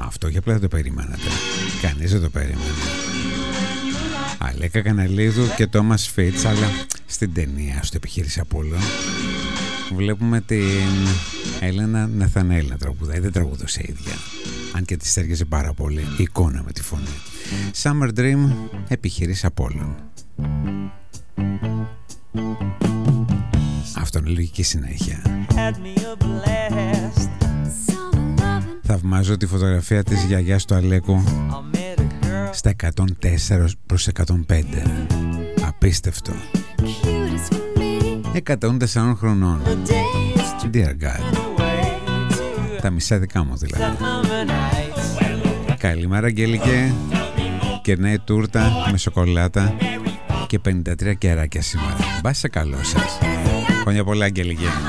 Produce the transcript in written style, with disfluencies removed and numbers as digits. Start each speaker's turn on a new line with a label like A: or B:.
A: Αυτό για απλά δεν το περιμένατε. Κανείς δεν το περίμενε. Αλέκα Καναλίδου και Τόμας Φίτς, αλλά στην ταινία στο Επιχείρηση Απόλλων βλέπουμε την Έλενα Ναθαναήλ να τραγουδάει. Δεν τραγουδούσε ίδια, αν και της έργεζε πάρα πολύ η εικόνα με τη φωνή. Summer Dream, Επιχείρηση Απόλλων. Αυτό είναι λογική συνέχεια. Θαυμάζω τη φωτογραφία της γιαγιάς του Αλέκου στα 104/105. Απίστευτο. 104 χρονών. Dear God. Τα μισά δικά μου δηλαδή. Καλημέρα Αγγέλικε. Κερνάει τούρτα με σοκολάτα και 53 κεράκια σήμερα. Μπα σε καλό σας. Χρόνια πολλά Αγγέλικε.